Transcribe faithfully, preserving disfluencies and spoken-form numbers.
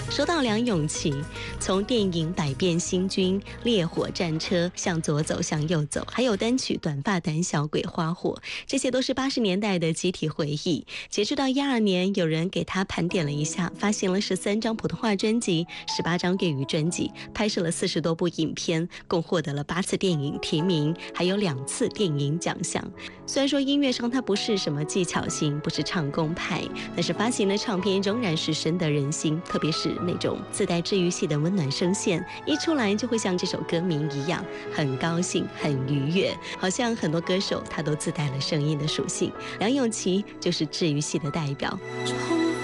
说到梁咏琪，从电影《百变星君》《烈火战车》向左走向右走，还有单曲《短发胆小鬼花火》，这些都是八十年代的集体回忆。截止到一二年，有人给他盘点了一下，发行了十三张普通话专辑，十八张粤语专辑，拍摄了四十多部影片，共获得了八次电影提名，还有两次电影奖项。虽然说音乐上他不是什么技巧型，不是唱功派，但是发行的唱片仍然是深得人心，特别是那种自带治愈系的温暖声线，一出来就会像这首歌名一样，很高兴，很愉悦。好像很多歌手他都自带了声音的属性，梁咏琪就是治愈系的代表。